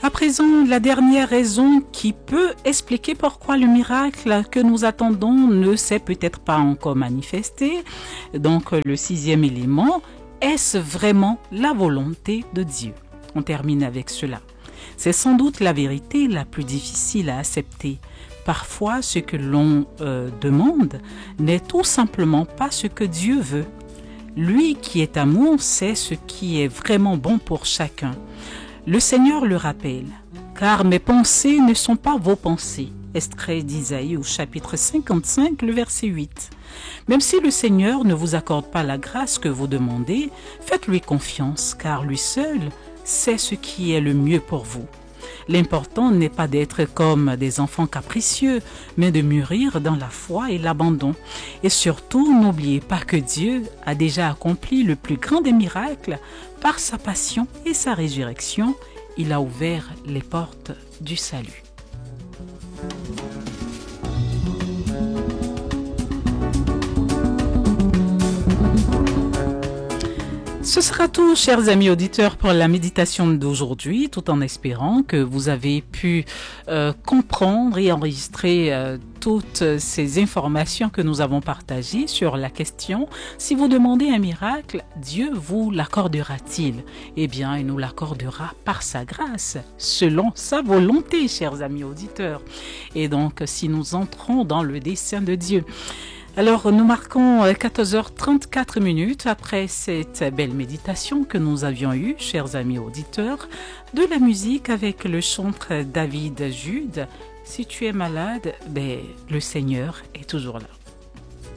À présent, la dernière raison qui peut expliquer pourquoi le miracle que nous attendons ne s'est peut-être pas encore manifesté. Donc, le sixième élément, est-ce vraiment la volonté de Dieu? On termine avec cela. C'est sans doute la vérité la plus difficile à accepter. Parfois, ce que l'on demande n'est tout simplement pas ce que Dieu veut. Lui qui est amour sait ce qui est vraiment bon pour chacun. Le Seigneur le rappelle, car mes pensées ne sont pas vos pensées. Extrait d'Isaïe au chapitre 55, le verset 8. Même si le Seigneur ne vous accorde pas la grâce que vous demandez, faites-lui confiance, car lui seul sait ce qui est le mieux pour vous. L'important n'est pas d'être comme des enfants capricieux, mais de mûrir dans la foi et l'abandon. Et surtout, n'oubliez pas que Dieu a déjà accompli le plus grand des miracles par sa passion et sa résurrection. Il a ouvert les portes du salut. Ce sera tout, chers amis auditeurs, pour la méditation d'aujourd'hui, tout en espérant que vous avez pu comprendre et enregistrer toutes ces informations que nous avons partagées sur la question « Si vous demandez un miracle, Dieu vous l'accordera-t-il » Eh bien, il nous l'accordera par sa grâce, selon sa volonté, chers amis auditeurs. Et donc, si nous entrons dans le dessein de Dieu. Alors, nous marquons 14h34 après cette belle méditation que nous avions eue, chers amis auditeurs, de la musique avec le chanteur David Jude. Si tu es malade, le Seigneur est toujours là.